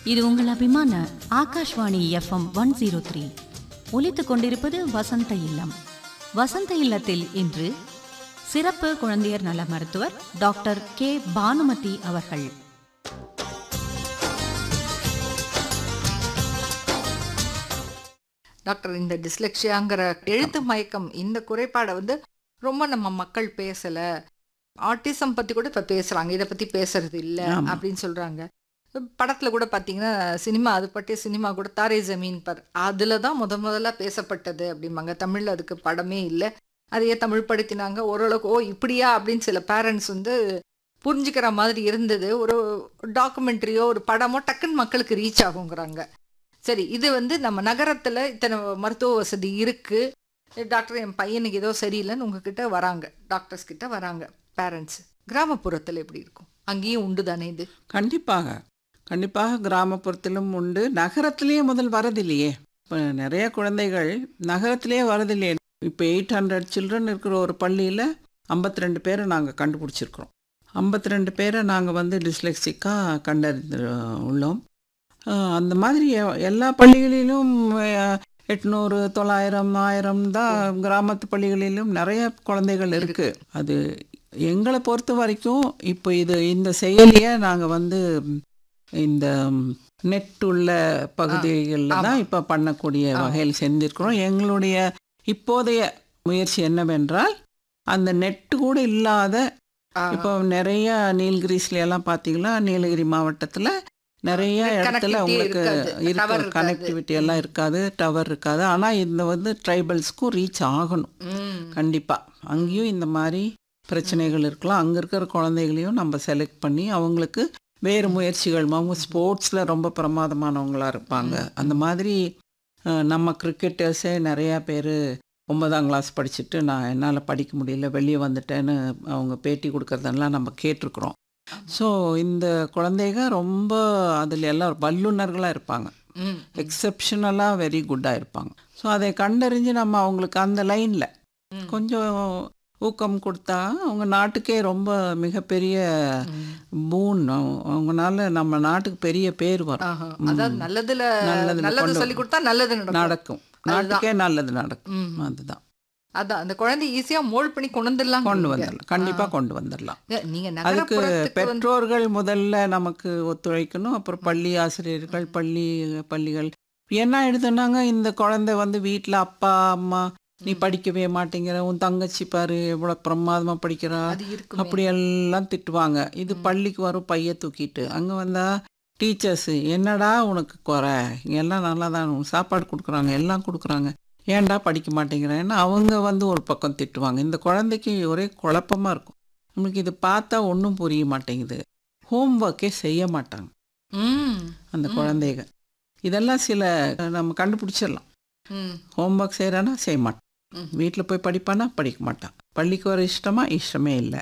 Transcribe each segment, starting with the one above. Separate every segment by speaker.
Speaker 1: இது உங்கள் அபிமான ஆகாஷ்வாணி FM 103. ஒலித்துக் கொண்டிருப்பது வசந்த இல்லம். வசந்த இல்லத்தில் இன்று சிறப்பு குழந்தையர் நல மருத்துவர் டாக்டர் கே பானுமதி அவர்கள்.
Speaker 2: டாக்டர், இந்த டிஸ்லெக்ஷியாங்கிற எழுத்து மயக்கம், இந்த குறைபாடை ரொம்ப நம்ம மக்கள் பேசலை. ஆட்டிசம் பற்றி கூட இப்போ பேசுகிறாங்க, இதை பற்றி பேசுறது இல்லை அப்படின்னு சொல்கிறாங்க. படத்தில் கூட பார்த்தீங்கன்னா சினிமா, அது பற்றிய சினிமா கூட தாரே ஜமீன் பர், அதில் தான் முதல்ல பேசப்பட்டது அப்படிம்பாங்க. தமிழில் அதுக்கு படமே இல்லை, அதையே தமிழ் படுத்தினாங்க. ஓரளவுக்கு ஓ இப்படியா அப்படின்னு சில பேரண்ட்ஸ் புரிஞ்சுக்கிற மாதிரி இருந்தது. ஒரு டாக்குமெண்ட்ரியோ ஒரு படமோ டக்குன்னு மக்களுக்கு ரீச் ஆகுங்கிறாங்க. சரி, இது நம்ம நகரத்தில் இத்தனை மருத்துவ வசதி இருக்குது, டாக்டர் என் பையனுக்கு ஏதோ சரியில்லைன்னு உங்ககிட்ட வராங்க, டாக்டர்ஸ் கிட்ட வராங்க பேரண்ட்ஸ். கிராமப்புறத்தில் எப்படி இருக்கும்? அங்கேயும் உண்டு தானே இது?
Speaker 3: கண்டிப்பாக கிராமப்புறத்திலும் உண்டு, நகரத்திலேயே முதல் வரதில்லையே. இப்போ நிறைய குழந்தைகள் நகரத்திலேயே வரதில்லையே. இப்போ 800 சில்ட்ரன் இருக்கிற ஒரு பள்ளியில் 52 பேரை நாங்கள் கண்டுபிடிச்சிருக்கிறோம். 52 பேரை நாங்கள் டிஸ்லெக்சிக்காக கண்டறிந்து உள்ளோம். அந்த மாதிரி எல்லா பள்ளிகளிலும் 800, 900, 1000 தான் கிராமத்து பள்ளிகளிலும் நிறைய குழந்தைகள் இருக்குது. அது எங்களை பொறுத்த வரைக்கும் இப்போ இந்த செயலியை நாங்கள் இந்த நெட் உள்ள பகுதிகளில் தான் இப்போ பண்ணக்கூடிய வகையில் செஞ்சுருக்கிறோம். எங்களுடைய இப்போதைய முயற்சி என்னவென்றால், அந்த நெட்டு கூட இல்லாத, இப்போ நிறைய நீலகிரிஸ்லாம் பார்த்தீங்கன்னா, நீலகிரி மாவட்டத்தில் நிறைய இடத்துல உங்களுக்கு இருக்க கனெக்டிவிட்டி எல்லாம் இருக்காது, டவர் இருக்காது. ஆனால் இந்த ட்ரைபல்ஸ்க்கும் ரீச் ஆகணும் கண்டிப்பாக. அங்கேயும் இந்த மாதிரி பிரச்சனைகள் இருக்கலாம். அங்கே இருக்கிற குழந்தைகளையும் நம்ம செலக்ட் பண்ணி அவங்களுக்கு வேறு முயற்சிகள், அவங்க ஸ்போர்ட்ஸில் ரொம்ப பிரமாதமானவங்களாக இருப்பாங்க. அந்த மாதிரி நம்ம கிரிக்கெட்டர்ஸே நிறையா பேர் 9ஆம் கிளாஸ் படிச்சுட்டு நான் என்னால் படிக்க முடியல, வெளியே வந்துட்டேன்னு அவங்க பேட்டி கொடுக்கறதெல்லாம் நம்ம கேட்டிருக்கிறோம். ஸோ இந்த குழந்தைங்க ரொம்ப அதில் எல்லாம் வல்லுநர்களாக இருப்பாங்க, எக்ஸப்ஷனலாக வெரி குட்டாக இருப்பாங்க. ஸோ அதை கண்டறிஞ்சு நம்ம அவங்களுக்கு அந்த லைனில் கொஞ்சம் ஊக்கம் கொடுத்தா அவங்க நாட்டுக்கே ரொம்ப மிகப்பெரிய பூன். அவங்கனால நம்ம நாட்டுக்கு பெரிய பேர் வரும்.
Speaker 2: நல்லது சொல்லி கொடுத்தா நல்லது நடக்கும்,
Speaker 3: நாட்டுக்கே நல்லது நடக்கும். அதுதான்
Speaker 2: அந்த குழந்தை ஈஸியா மோல்ட் பண்ணி கொண்டு வந்துடலாம்.
Speaker 3: கண்டிப்பா கொண்டு வந்துடலாம். அதுக்கு பெற்றோர்கள் முதல்ல நமக்கு ஒத்துழைக்கணும். அப்புறம் பள்ளி ஆசிரியர்கள், பள்ளிகள் என்ன எடுத்துனாங்க, இந்த குழந்தை வீட்டில் அப்பா அம்மா நீ படிக்கவே மாட்டேங்கிற, உன் தங்கச்சி பாரு எவ்வளோ பிரமாதமாக படிக்கிறா, அப்படியெல்லாம் திட்டுவாங்க. இது பள்ளிக்கு வரும் பைய தூக்கிட்டு, அங்கே வந்தால் டீச்சர்ஸு என்னடா உனக்கு குறை, எல்லாம் நல்லா தான் சாப்பாடு கொடுக்குறாங்க, எல்லாம் கொடுக்குறாங்க, ஏன்டா படிக்க மாட்டேங்கிறேன்னு அவங்க ஒரு பக்கம் திட்டுவாங்க. இந்த குழந்தைக்கு ஒரே குழப்பமாக இருக்கும். நம்மளுக்கு இது பார்த்தா ஒன்றும் புரிய மாட்டேங்குது. ஹோம் ஒர்க்கே செய்ய மாட்டாங்க அந்த குழந்தைங்க. இதெல்லாம் சில நம்ம கண்டுபிடிச்சிடலாம். ஹோம் ஒர்க் செய்கிறானா செய்ய மாட்டான், வீட்டில் போய் படிப்பானா படிக்க மாட்டான், பள்ளிக்கு வர இஷ்டமே இல்லை.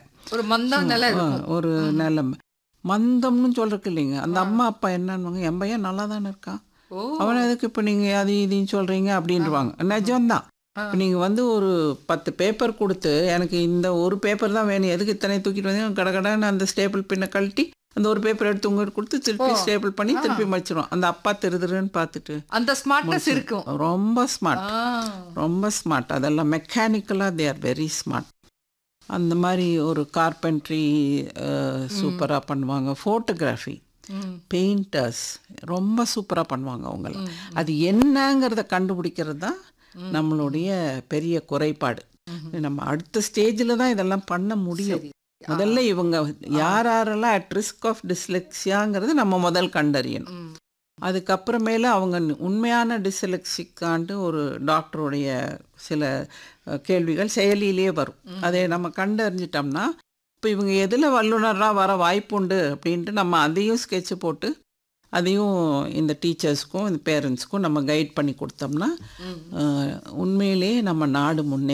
Speaker 3: ஒரு நிலைமை மந்தம்னு சொல்றதுக்கு இல்லைங்க. அந்த அம்மா அப்பா என்னன்னு, என் பையன் நல்லா தானே இருக்கான், அவனை எதுக்கு இப்போ நீங்கள் அது இதுன்னு சொல்கிறீங்க அப்படின்ட்டுருவாங்க. நிஜம்தான். இப்போ நீங்கள் ஒரு 10 பேப்பர் கொடுத்து எனக்கு இந்த ஒரு பேப்பர் தான் வேணும், எதுக்கு இத்தனை தூக்கிட்டு வந்து கடகடன்னு அந்த ஸ்டேபிள் பின்னை கழட்டி அந்த ஒரு பேப்பர் எடுத்து உங்களுக்கு கொடுத்து திருப்பி ஸ்டேபிள் பண்ணி திருப்பி மடிச்சிடும். அந்த அப்பா திருதுன்னு பார்த்துட்டு
Speaker 2: அந்த ஸ்மார்ட்னஸ் இருக்கும்.
Speaker 3: ரொம்ப ஸ்மார்ட். அதெல்லாம் மெக்கானிக்கலாக தே ஆர் வெரி ஸ்மார்ட். அந்த மாதிரி ஒரு கார்பென்ட்ரி சூப்பராக பண்ணுவாங்க. ஃபோட்டோகிராஃபி, பெயிண்டர்ஸ் ரொம்ப சூப்பராக பண்ணுவாங்க அவங்கள. அது என்னங்கிறத கண்டுபிடிக்கிறது தான் நம்மளுடைய பெரிய குறைபாடு. நம்ம அடுத்த ஸ்டேஜில் தான் இதெல்லாம் பண்ண முடியும். முதல்ல இவங்க யாரெல்லாம் அட் ரிஸ்க் ஆஃப் டிஸ்லெக்சியாங்கிறது நம்ம முதல் கண்டறியணும். அதுக்கப்புறமேல அவங்க உண்மையான டிஸ்லெக்சிக்கான்ட்டு ஒரு டாக்டருடைய சில கேள்விகள் செயலியிலேயே வரும். அதை நம்ம கண்டறிஞ்சிட்டோம்னா இப்போ இவங்க எதில் வல்லுநராக வர வாய்ப்பு உண்டு அப்படின்ட்டு நம்ம அதையும் ஸ்கெட்சு போட்டு அதையும் இந்த டீச்சர்ஸ்க்கும் இந்த பேரண்ட்ஸ்க்கும் நம்ம கைட் பண்ணி கொடுத்தோம்னா உண்மையிலேயே நம்ம நாடு முன்னே